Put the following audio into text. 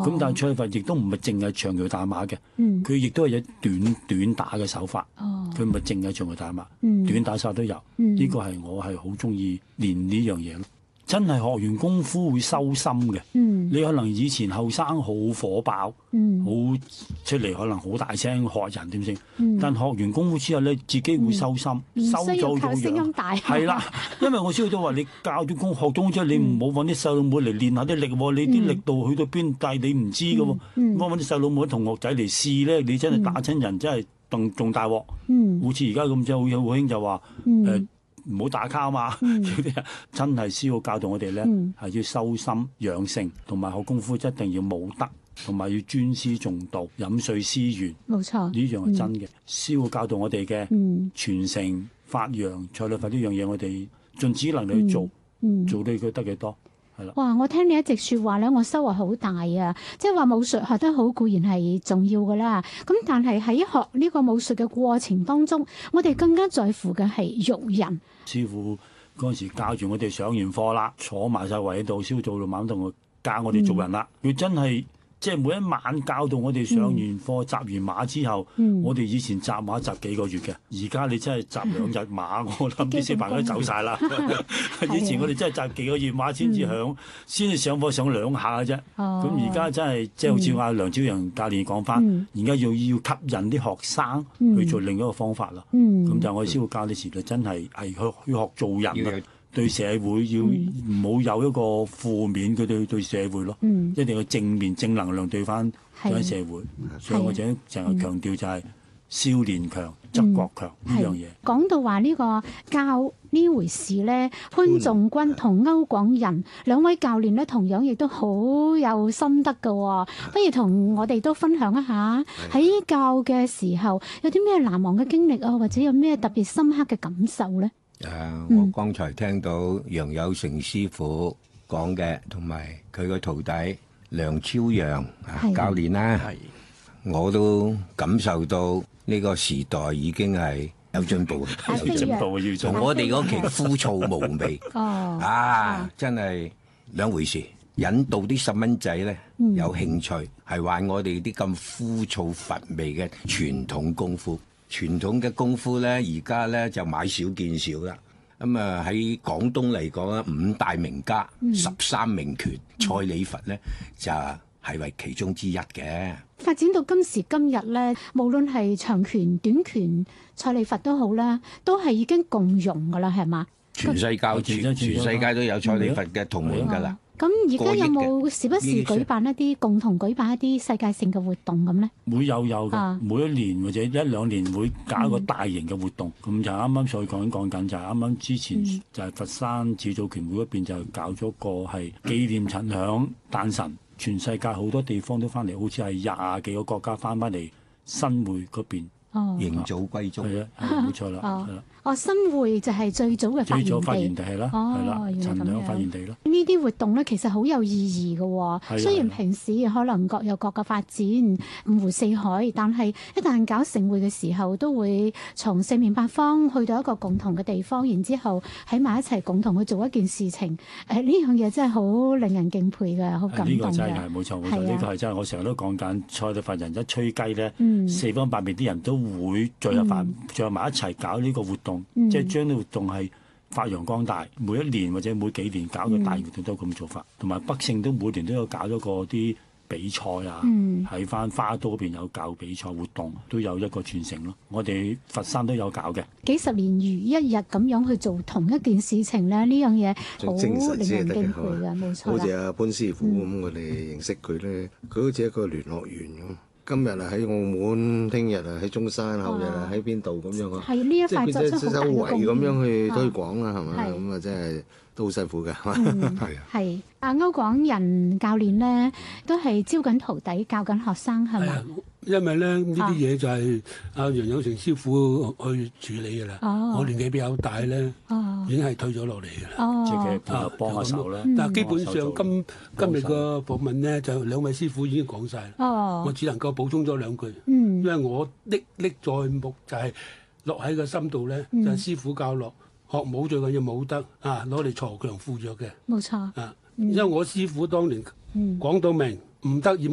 咁但係蔡李佛亦都唔係淨係長橋大馬嘅，佢亦都係有短打嘅手法。佢唔係淨係長橋大馬，短打手法都有。呢個係我係好中意練呢樣嘢咯。真係學完功夫會收心嘅。你可能以前後生好火爆，好出嚟可能好大聲學人點先，但學完功夫之後咧，自己會收心，收咗咗聲音大。 係啦，因為我師傅都話你教咗功學咗之後，你唔好揾啲細路妹嚟練下啲力喎，你啲力度去到邊，但係你唔知嘅喎。咁揾啲細路妹同學仔嚟試咧，你真係打親人，真係仲大鑊。好似而家咁啫，好興就話唔好打交嘛！嗰啲人真係師傅教導我哋咧，係要修心養性，同埋學功夫一定要武德，同埋要尊師重道、飲水思源。 冇錯，呢樣係真嘅。師傅教導我哋嘅傳承發揚蔡李佛呢樣嘢，我哋盡只能力去做，做到佢得幾多。 哇！我聽你一直說話咧，我收穫好大啊！即係話武術學得好固然係重要噶啦，咁但係喺學呢個武術嘅過程當中，我哋更加在乎嘅係育人。 師傅嗰陣時教住我哋上完課啦，坐埋晒圍喺度，師傅做到猛同我教我哋做人啦。佢真係即係每一晚教導我哋上完課紮完馬之後，我哋以前紮馬紮幾個月嘅，而家你真係紮2日馬，我諗啲小朋友都走晒啦。以前我哋真係紮幾個月馬先至響，先至上課上2下嘅啫。咁而家真係即係好似阿梁朝陽教練講翻，而家要吸引啲學生去做另一個方法啦。咁就我哋師傅教啲時代真係去學做人啦。對社會要唔好有一個負面嘅對社會咯，一定要正面正能量對翻社會。所以我成日強調就係少年強則國強呢樣嘢。 講到話呢個教呢回事咧，潘仲均同歐廣仁兩位教練咧，同樣亦都好有心得㗎喎。不如同我哋都分享一下喺教嘅時候有啲咩難忘嘅經歷啊，或者有咩特別深刻嘅感受咧？ 我剛才聽到楊有成師傅講嘅，同埋佢個徒弟梁超陽教練啦，我都感受到呢個時代已經係有進步， 有進步要做。 同我哋嗰期枯燥無味，真係兩回事。引導啲細蚊仔咧有興趣，係玩我哋啲咁枯燥乏味嘅傳統功夫。傳統嘅功夫咧，而家咧就買少見少啦。咁啊喺廣東嚟講咧，5大名家、13名拳，蔡李佛咧就係為其中之一嘅。 發展到今時今日咧，無論係長拳、短拳，蔡李佛都好啦，都係已經共融噶啦，係嘛？ 全世界都有蔡李佛嘅同門噶啦。 咁而家有冇時不時共同舉辦一啲世界性嘅活動咁咧？ 會有嘅，每一年或者1-2年會搞一個大型嘅活動。咁就啱啱所講緊就係啱啱之前就係佛山始祖拳會嗰邊就搞咗個係紀念陳響誕辰，全世界好多地方都翻嚟，好似係20幾個國家翻嚟新會嗰邊迎祖歸宗。 係啊，冇錯啦，係啦。 新會就係最早嘅發源地係啦，係啦，陳響發源地咯。 呢啲活動咧其實好有意義嘅，雖然平時可能各有各嘅發展，五湖四海，但係一旦搞盛會嘅時候，都會從四面八方去到一個共同嘅地方，然之後喺埋一齊共同去做一件事情。呢樣嘢真係好令人敬佩嘅，好感動嘅。 呢個真係冇錯，呢個係真係我成日都講緊，蔡李佛人一吹雞咧，四方八面啲人都會聚入埋一齊搞呢個活動。即係將啲活動係發揚光大，每一年或者每幾年搞個大活動都咁做法，同埋北勝都每年都有搞咗個啲比賽啊，喺翻花都嗰邊有搞比賽活動，都有一個傳承咯。我哋佛山都有搞嘅， 幾十年如一日咁樣去做同一件事情咧，呢樣嘢好令人敬佩嘅，冇錯啦。 好似阿潘師傅咁，我哋認識佢咧，佢好似一個聯絡員咁。今日啊喺澳門，聽日啊喺中山，後日啊喺邊度咁樣啊？ 係呢一塊作出好大嘅貢獻。 周圍咁樣去推廣啦，係咪？咁啊真係都好辛苦嘅，係啊。 係阿歐廣仁教練咧，都係招緊徒弟，教緊學生，係咪？ 因為咧呢啲嘢就係阿楊有成師傅去處理嘅啦。我年紀比較大咧，已經係退咗落嚟嘅啦。 即係幫下手啦。 但係基本上今日個部分咧，就2位師傅已經講晒啦。我只能夠補充咗2句。因為我歷在目就係落喺個心度咧，就係師傅教落學武最緊要武德啊，攞嚟鋤強扶弱嘅。 冇錯。 因為我師傅當年講到明，唔得